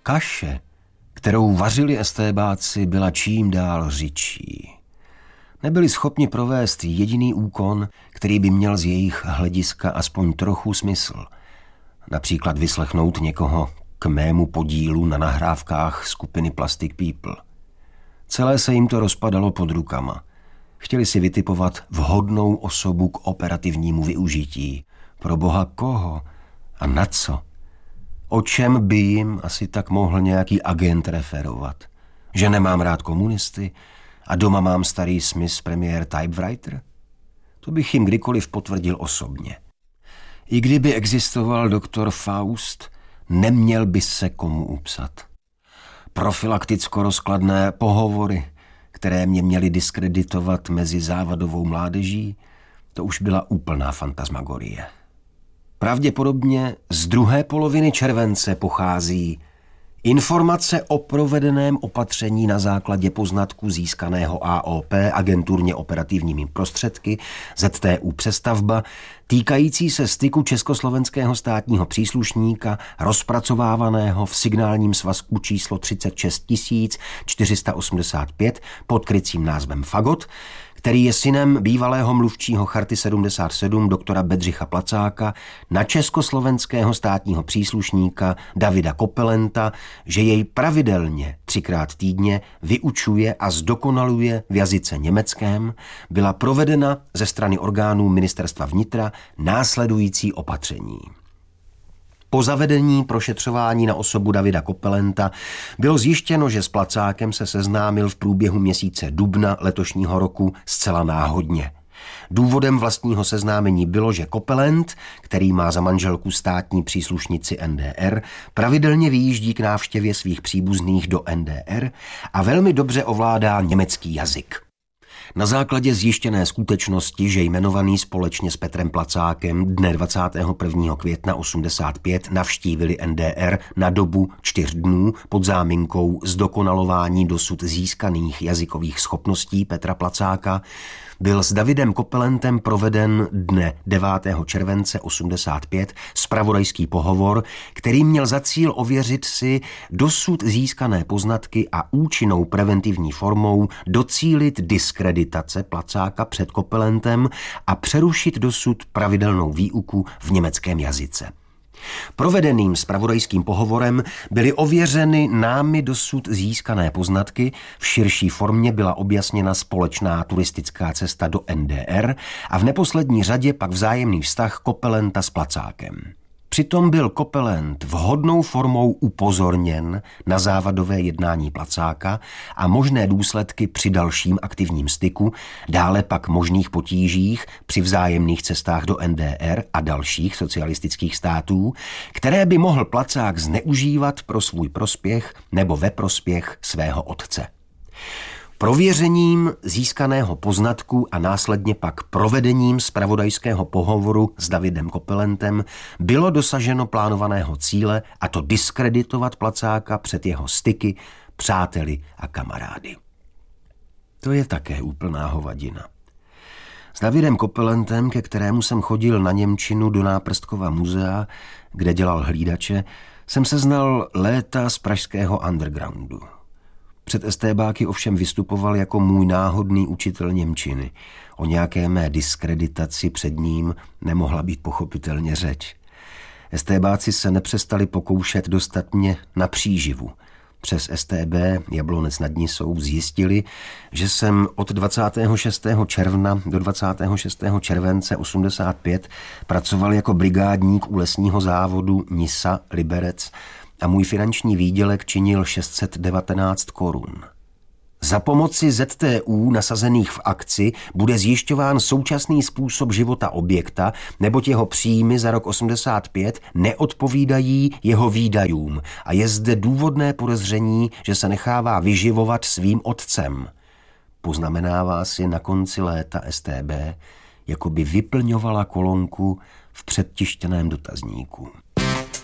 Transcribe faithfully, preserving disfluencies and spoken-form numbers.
Kaše, kterou vařili estébáci, byla čím dál řidší. Nebyli schopni provést jediný úkon, který by měl z jejich hlediska aspoň trochu smysl. Například vyslechnout někoho k mému podílu na nahrávkách skupiny Plastic People. Celé se jim to rozpadalo pod rukama. Chtěli si vytipovat vhodnou osobu k operativnímu využití. Pro boha koho a na co? O čem by jim asi tak mohl nějaký agent referovat? Že nemám rád komunisty a doma mám starý Smith Premier typewriter? To bych jim kdykoliv potvrdil osobně. I kdyby existoval doktor Faust, neměl by se komu upsat. Profilakticko-rozkladné pohovory, které mě měly diskreditovat mezi závadovou mládeží, to už byla úplná fantasmagorie. Pravděpodobně z druhé poloviny července pochází informace o provedeném opatření na základě poznatků získaného A O P agenturně operativními prostředky Z T U Přestavba týkající se styku československého státního příslušníka rozpracovávaného v signálním svazku číslo třicet šest tisíc čtyři sta osmdesát pět pod krycím názvem Fagot, který je synem bývalého mluvčího Charty sedmdesát sedm doktora Bedřicha Placáka na československého státního příslušníka Davida Kopelenta, že jej pravidelně třikrát týdně vyučuje a zdokonaluje v jazyce německém, byla provedena ze strany orgánů Ministerstva vnitra následující opatření. Po zavedení prošetřování na osobu Davida Kopelenta bylo zjištěno, že s Placákem se seznámil v průběhu měsíce dubna letošního roku zcela náhodně. Důvodem vlastního seznámení bylo, že Kopelent, který má za manželku státní příslušnici N D R, pravidelně vyjíždí k návštěvě svých příbuzných do N D R a velmi dobře ovládá německý jazyk. Na základě zjištěné skutečnosti, že jmenovaný společně s Petrem Placákem dne dvacátého prvního května osmdesát pět navštívili N D R na dobu čtyř dnů pod záminkou zdokonalování dosud získaných jazykových schopností Petra Placáka, byl s Davidem Kopelentem proveden dne devátého července osmdesát pět zpravodajský pohovor, který měl za cíl ověřit si dosud získané poznatky a účinnou preventivní formou docílit diskreditace Placáka před Kopelentem a přerušit dosud pravidelnou výuku v německém jazyce. Provedeným zpravodajským pohovorem byly ověřeny námi dosud získané poznatky, v širší formě byla objasněna společná turistická cesta do N D R a v neposlední řadě pak vzájemný vztah Kopelenta s Placákem. Přitom byl Kopelent vhodnou formou upozorněn na závadové jednání Placáka a možné důsledky při dalším aktivním styku, dále pak možných potížích při vzájemných cestách do N D R a dalších socialistických států, které by mohl Placák zneužívat pro svůj prospěch nebo ve prospěch svého otce. Prověřením získaného poznatku a následně pak provedením zpravodajského pohovoru s Davidem Kopelentem bylo dosaženo plánovaného cíle, a to diskreditovat Placáka před jeho styky, přáteli a kamarády. To je také úplná hovadina. S Davidem Kopelentem, ke kterému jsem chodil na němčinu do Náprstkova muzea, kde dělal hlídače, jsem se znal léta z pražského undergroundu. Před estébáky ovšem vystupoval jako můj náhodný učitel němčiny. O nějaké mé diskreditaci před ním nemohla být pochopitelně řeč. Estébáci se nepřestali pokoušet dostat mě na příživu. Přes S T B Jablonec nad Nisou zjistili, že jsem od dvacátého šestého června do dvacátého šestého července osmdesát pět pracoval jako brigádník u lesního závodu Nisa Liberec a můj finanční výdělek činil šest set devatenáct korun. Za pomoci Z T U nasazených v akci bude zjišťován současný způsob života objekta, neboť jeho příjmy za rok osmdesát pět neodpovídají jeho výdajům a je zde důvodné podezření, že se nechává vyživovat svým otcem. Poznamenává si na konci léta S T B, jako by vyplňovala kolonku v předtištěném dotazníku.